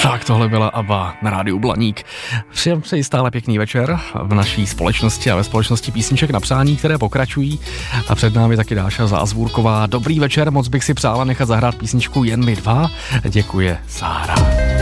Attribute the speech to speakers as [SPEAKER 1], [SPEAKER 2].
[SPEAKER 1] Tak tohle byla ABBA na rádiu Blaník. Všem přeji stále pěkný večer v naší společnosti a ve společnosti písniček na přání, které pokračují. A před námi taky Dáša Zázvůrková. Dobrý večer, moc bych si přála nechat zahrát písničku Jen my dva. Děkuje Sára.